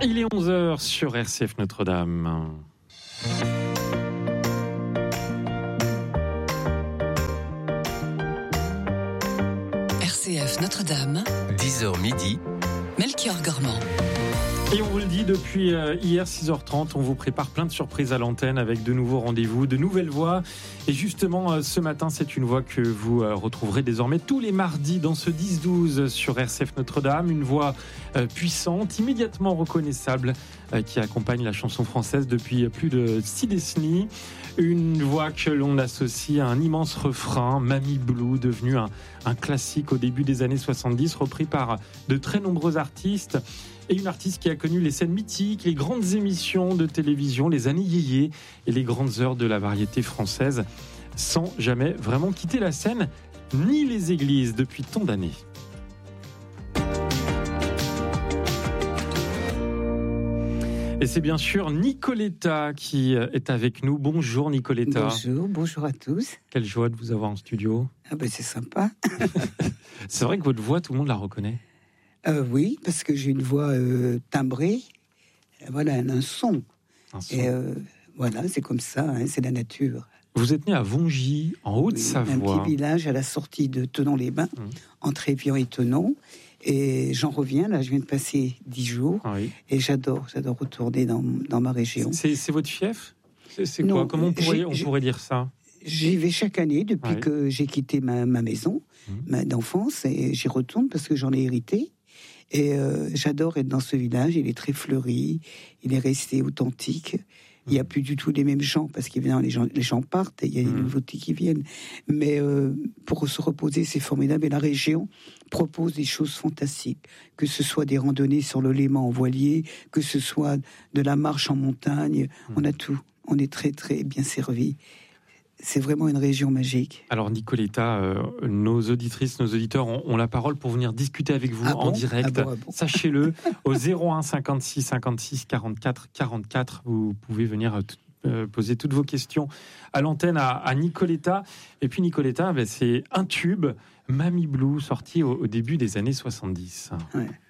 Il est 11h sur RCF Notre-Dame. RCF Notre-Dame, 10h midi, Melchior Gormand. Et on vous le dit, depuis hier 6h30, on vous prépare plein de surprises à l'antenne avec de nouveaux rendez-vous, de nouvelles voix. Et justement, ce matin, c'est une voix que vous retrouverez désormais tous les mardis dans ce 10-12 sur RCF Notre-Dame. Une voix puissante, immédiatement reconnaissable, qui accompagne la chanson française depuis plus de 6 décennies. Une voix que l'on associe à un immense refrain, Mamie Blue, devenu un classique au début des années 70, repris par de très nombreux artistes. Et une artiste qui a connu les scènes mythiques, les grandes émissions de télévision, les années yéyé et les grandes heures de la variété française, sans jamais vraiment quitter la scène ni les églises depuis tant d'années. Et c'est bien sûr Nicoletta qui est avec nous. Bonjour Nicoletta. Bonjour à tous. Quelle joie de vous avoir en studio. Ah ben c'est sympa. C'est vrai que votre voix, tout le monde la reconnaît. Oui, parce que j'ai une voix timbrée. Voilà, un son. Et voilà, c'est comme ça, hein, c'est la nature. Vous êtes né à Vongy, en Haute-Savoie. Un petit village à la sortie de Thonon-les-Bains, entre Évian et Thonon. Et j'en reviens, là, je viens de passer 10 jours. Oui. Et j'adore retourner dans ma région. C'est votre fief ? C'est quoi ? Comment on pourrait dire ça ? J'y vais chaque année depuis que j'ai quitté ma maison d'enfance. Et j'y retourne parce que j'en ai hérité. Et j'adore être dans ce village, il est très fleuri, il est resté authentique. Il n'y a plus du tout les mêmes gens, parce qu'évidemment les gens partent et il y a des nouveautés qui viennent. Mais pour se reposer, c'est formidable. Et la région propose des choses fantastiques, que ce soit des randonnées sur le Léman en voilier, que ce soit de la marche en montagne, on a tout. On est très très bien servi. C'est vraiment une région magique. Alors Nicoletta, nos auditrices, nos auditeurs ont la parole pour venir discuter avec vous en direct. Sachez-le, au 01 56 56 44 44, vous pouvez venir poser toutes vos questions à l'antenne à Nicoletta. Et puis Nicoletta, c'est un tube, Mamie Blue, sorti au début des années 70. Ouais.